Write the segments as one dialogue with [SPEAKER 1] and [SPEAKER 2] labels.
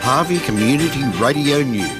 [SPEAKER 1] Harvey Community Radio News.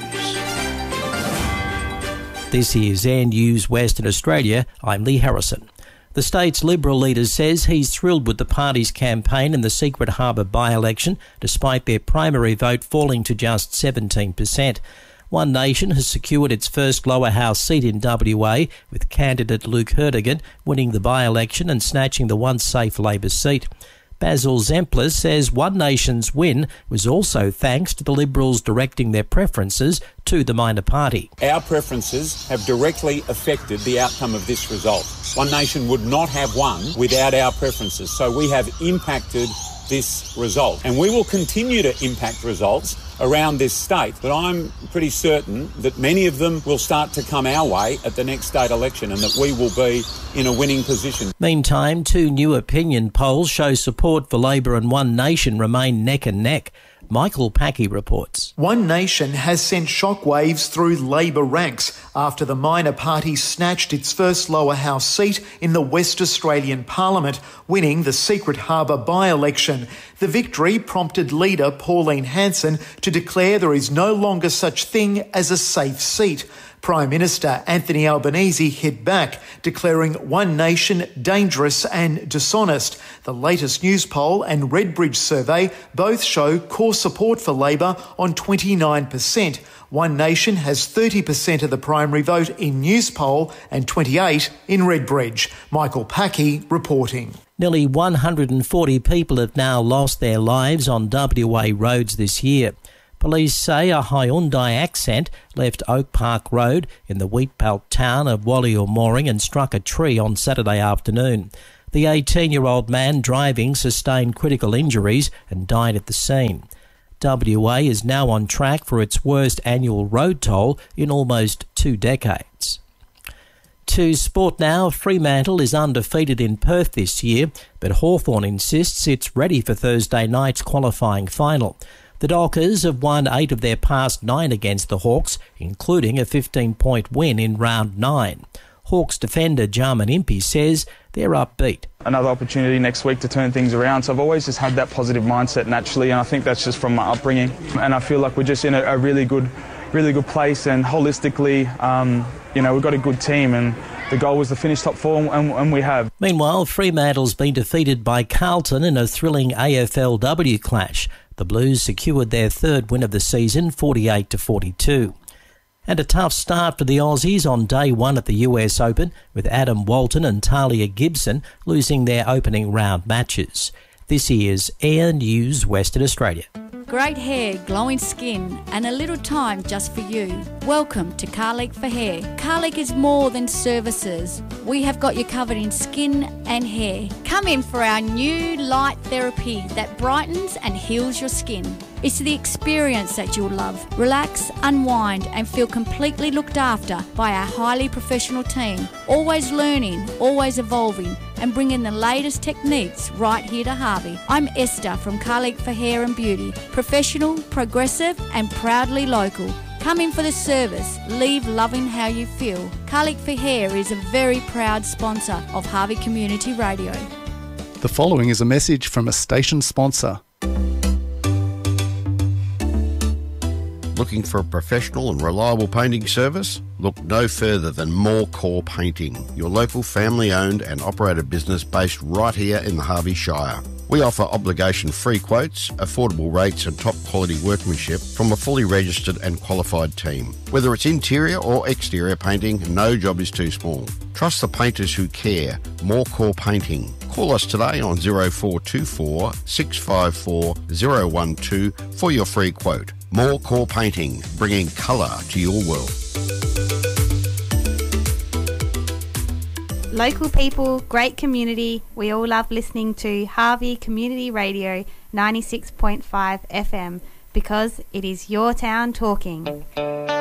[SPEAKER 2] This is Air News Western Australia. I'm Lee Harrison. The state's Liberal leader says he's thrilled with the party's campaign in the Secret Harbour by-election, despite their primary vote falling to just 17%. One Nation has secured its first lower house seat in WA, with candidate Luke Hertigan winning the by-election and snatching the once-safe Labor seat. Basil Zemplis says One Nation's win was also thanks to the Liberals directing their preferences to the minor party.
[SPEAKER 3] Our preferences have directly affected the outcome of this result. One Nation would not have won without our preferences, so we have impacted this result. And we will continue to impact results around this state, but I'm pretty certain that many of them will start to come our way at the next state election and that we will be in a winning position.
[SPEAKER 2] Meantime, two new opinion polls show support for Labor and One Nation remain neck and neck. Michael Packey reports.
[SPEAKER 4] One Nation has sent shockwaves through Labor ranks after the minor party snatched its first lower house seat in the West Australian Parliament, winning the Secret Harbour by-election. The victory prompted leader Pauline Hanson to declare there is no longer such thing as a safe seat. Prime Minister Anthony Albanese hit back, declaring One Nation dangerous and dishonest. The latest news poll and Redbridge survey both show core support for Labor on 29%. One Nation has 30% of the primary vote in news poll and 28% in Redbridge. Michael Packey reporting.
[SPEAKER 2] Nearly 140 people have now lost their lives on WA roads this year. Police say a Hyundai Accent left Oak Park Road in the wheatbelt town of Walior Mooring and struck a tree on Saturday afternoon. The 18-year-old man driving sustained critical injuries and died at the scene. WA is now on track for its worst annual road toll in almost 2 decades. To sport now, Fremantle is undefeated in Perth this year, but Hawthorn insists it's ready for Thursday night's qualifying final. The Dockers have won 8 of their past 9 against the Hawks, including a 15-point win in round 9. Hawks defender Jarman Impey says they're upbeat.
[SPEAKER 5] Another opportunity next week to turn things around. So I've always just had that positive mindset naturally, and I think that's just from my upbringing. And I feel like we're just in a really good place, and holistically, we've got a good team, and the goal was to finish top 4, and we have.
[SPEAKER 2] Meanwhile, Fremantle's been defeated by Carlton in a thrilling AFLW clash. The Blues secured their 3rd win of the season, 48-42. And a tough start for the Aussies on day 1 at the US Open, with Adam Walton and Talia Gibson losing their opening round matches. This is Air News Western Australia.
[SPEAKER 6] Great hair, glowing skin, and a little time just for you. Welcome to Carleek for Hair. Carleek is more than services. We have got you covered in skin and hair. Come in for our new light therapy that brightens and heals your skin. It's the experience that you'll love. Relax, unwind, and feel completely looked after by our highly professional team. Always learning, always evolving, and bringing the latest techniques right here to Harvey. I'm Esther from Carleek for Hair and Beauty. Professional, progressive, and proudly local. Come in for the service. Leave loving how you feel. Carleek for Hair is a very proud sponsor of Harvey Community Radio.
[SPEAKER 7] The following is a message from a station sponsor.
[SPEAKER 1] Looking for a professional and reliable painting service? Look no further than More Core Painting, your local family-owned and operated business based right here in the Harvey Shire. We offer obligation-free quotes, affordable rates and top-quality workmanship from a fully registered and qualified team. Whether it's interior or exterior painting, no job is too small. Trust the painters who care. More Core Painting. Call us today on 0424 654 012 for your free quote. More Core Painting, bringing colour to your world.
[SPEAKER 8] Local people, great community. We all love listening to Harvey Community Radio 96.5 FM because it is your town talking.